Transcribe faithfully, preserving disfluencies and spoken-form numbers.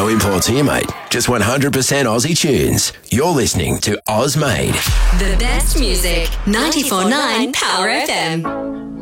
No imports here, mate. Just one hundred percent Aussie tunes. You're listening to Ozmade. The best music, ninety-four point nine Power F M.